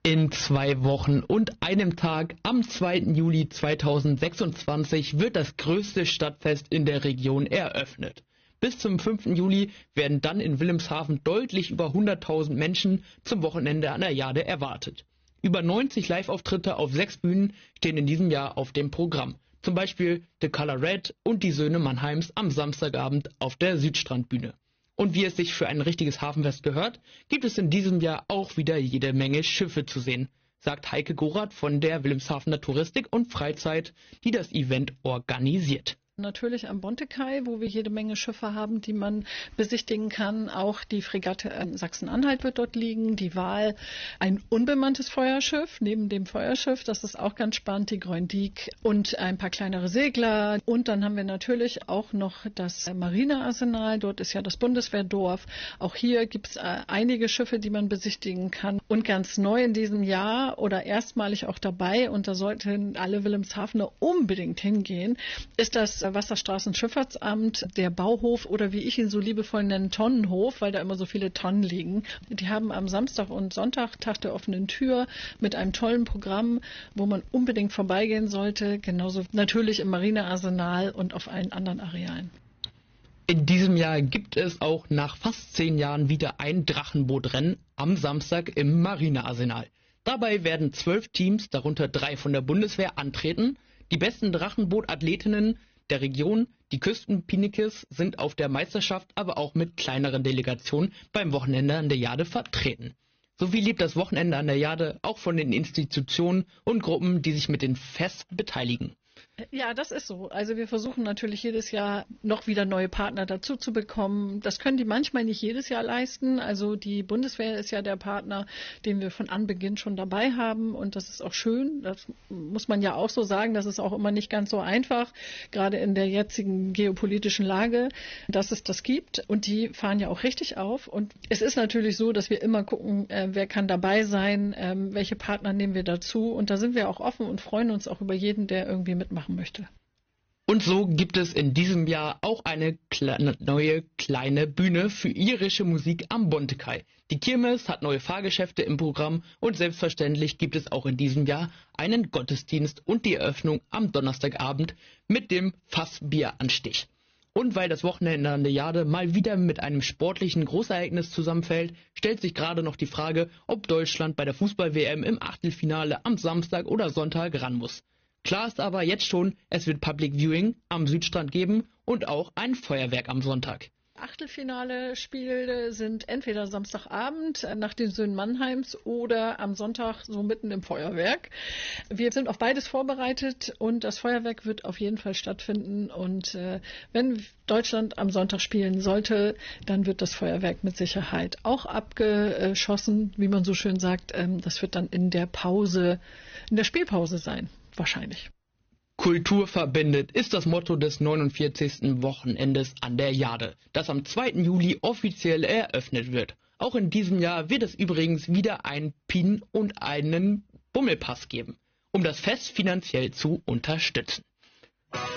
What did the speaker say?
In 2 Wochen und einem Tag, am 2. Juli 2026, wird das größte Stadtfest in der Region eröffnet. Bis zum 5. Juli werden dann in Wilhelmshaven deutlich über 100.000 Menschen zum Wochenende an der Jade erwartet. Über 90 Live-Auftritte auf 6 Bühnen stehen in diesem Jahr auf dem Programm. Zum Beispiel The Color Red und die Söhne Mannheims am Samstagabend auf der Südstrandbühne. Und wie es sich für ein richtiges Hafenfest gehört, gibt es in diesem Jahr auch wieder jede Menge Schiffe zu sehen, sagt Heike Gorath von der Wilhelmshavener Touristik und Freizeit, die das Event organisiert. Natürlich am Bontekai, wo wir jede Menge Schiffe haben, die man besichtigen kann. Auch die Fregatte Sachsen-Anhalt wird dort liegen. Die Waal, ein unbemanntes Feuerschiff neben dem Feuerschiff. Das ist auch ganz spannend, die Groendiek und ein paar kleinere Segler. Und dann haben wir natürlich auch noch das Marinearsenal. Dort ist ja das Bundeswehrdorf. Auch hier gibt es einige Schiffe, die man besichtigen kann. Und ganz neu in diesem Jahr oder erstmalig auch dabei, und da sollten alle Wilhelmshavener unbedingt hingehen, ist das Wasserstraßenschifffahrtsamt, der Bauhof oder wie ich ihn so liebevoll nenne, Tonnenhof, weil da immer so viele Tonnen liegen. Die haben am Samstag und Sonntag Tag der offenen Tür mit einem tollen Programm, wo man unbedingt vorbeigehen sollte. Genauso natürlich im Marinearsenal und auf allen anderen Arealen. In diesem Jahr gibt es auch nach fast 10 Jahren wieder ein Drachenbootrennen am Samstag im Marinearsenal. Dabei werden 12 Teams, darunter 3 von der Bundeswehr, antreten. Die besten Drachenbootathletinnen der Region, die Küstenpinikes, sind auf der Meisterschaft, aber auch mit kleineren Delegationen beim Wochenende an der Jade vertreten. Sowie lebt das Wochenende an der Jade auch von den Institutionen und Gruppen, die sich mit den Fest beteiligen. Ja, das ist so. Also wir versuchen natürlich jedes Jahr noch wieder neue Partner dazu zu bekommen. Das können die manchmal nicht jedes Jahr leisten. Also die Bundeswehr ist ja der Partner, den wir von Anbeginn schon dabei haben. Und das ist auch schön. Das muss man ja auch so sagen. Das ist auch immer nicht ganz so einfach, gerade in der jetzigen geopolitischen Lage, dass es das gibt. Und die fahren ja auch richtig auf. Und es ist natürlich so, dass wir immer gucken, wer kann dabei sein, welche Partner nehmen wir dazu. Und da sind wir auch offen und freuen uns auch über jeden, der irgendwie mitmachen möchte. Und so gibt es in diesem Jahr auch eine neue kleine Bühne für irische Musik am Bontekai. Die Kirmes hat neue Fahrgeschäfte im Programm und selbstverständlich gibt es auch in diesem Jahr einen Gottesdienst und die Eröffnung am Donnerstagabend mit dem Fassbieranstich. Und weil das Wochenende an der Jade mal wieder mit einem sportlichen Großereignis zusammenfällt, stellt sich gerade noch die Frage, ob Deutschland bei der Fußball-WM im Achtelfinale am Samstag oder Sonntag ran muss. Klar ist aber jetzt schon, es wird Public Viewing am Südstrand geben und auch ein Feuerwerk am Sonntag. Achtelfinale-Spiele sind entweder Samstagabend nach den Söhnen Mannheims oder am Sonntag so mitten im Feuerwerk. Wir sind auf beides vorbereitet und das Feuerwerk wird auf jeden Fall stattfinden. Und wenn Deutschland am Sonntag spielen sollte, dann wird das Feuerwerk mit Sicherheit auch abgeschossen, wie man so schön sagt. Das wird dann in der Spielpause sein, wahrscheinlich. Kultur verbindet ist das Motto des 49. Wochenendes an der Jade, das am 2. Juli offiziell eröffnet wird. Auch in diesem Jahr wird es übrigens wieder einen PIN und einen Bummelpass geben, um das Fest finanziell zu unterstützen.